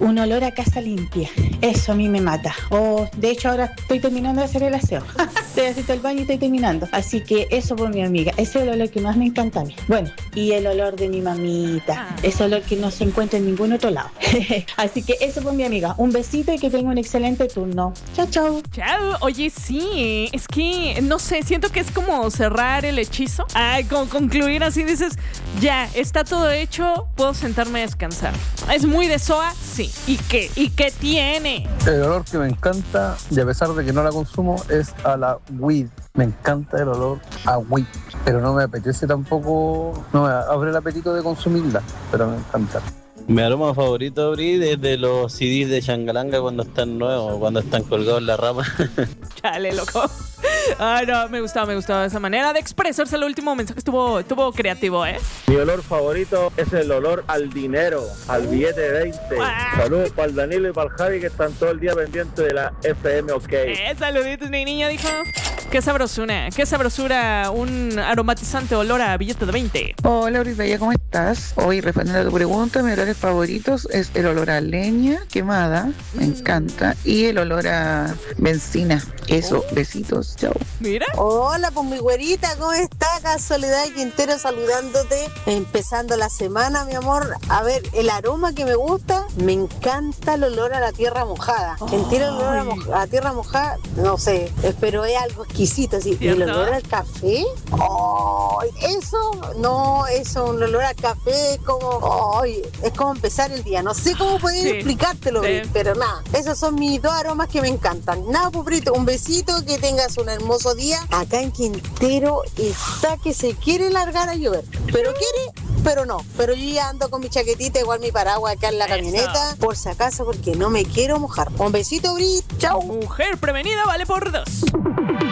un olor a casa limpia. Eso a mí me mata. De hecho ahora estoy terminando de hacer el aseo. Estoy haciendo el baño y estoy terminando. Así que eso por mi amiga. Ese es el olor que más me encanta a mí. Bueno, y el olor de mi mamita. Ese olor que no se encuentra en ningún otro lado. Así que eso por mi amiga. Un besito y que tenga un excelente turno. Chao, chao. Chao. Oye, sí, es que, no sé, siento que es como cerrar el hechizo. Como concluir así, dices, ya, está todo hecho, puedo sentarme a descansar. ¿Es muy de SOA? Sí. ¿Y qué? ¿Y qué tiene? El olor que me encanta, y a pesar de que no la consumo, es a la weed. Me encanta el olor a weed, pero no me apetece tampoco, no me abre el apetito de consumirla, pero me encanta. Mi aroma favorito, Bri, es de los CDs de Changalanga cuando están nuevos, cuando están colgados en la rama. Chale, loco. No, me gustaba esa manera de expresarse. El último mensaje estuvo creativo, ¿eh? Mi olor favorito es el olor al dinero, al billete de 20. Saludos para el Danilo y para el Javi que están todo el día pendientes de la FM OK. Saluditos, mi niña, dijo. Qué sabrosura, un aromatizante olor a billete de 20. Hola, Brisbaya, ¿cómo estás? Hoy, respondiendo a tu pregunta, mis olores favoritos es el olor a leña quemada, me encanta, y el olor a benzina. Eso, besitos, chao. Mira. Hola, pues mi güerita, ¿cómo está? Acá Soledad Quintero saludándote, empezando la semana, mi amor. A ver, el aroma que me gusta, me encanta el olor a la tierra mojada. Sentir el olor a tierra mojada, no sé, pero es algo exquisito, así. Y el olor al café, eso, un olor a café es como empezar el día. No sé cómo poder explicártelo, pero nada, esos son mis dos aromas que me encantan. Nada, puprito, un besito, que tengas un hermoso día. Acá en Quintero está que se quiere largar a llover, pero yo ya ando con mi chaquetita, igual mi paraguas acá en la camioneta, por si acaso, porque no me quiero mojar. Un besito, Brit, chao. Mujer prevenida vale por 2.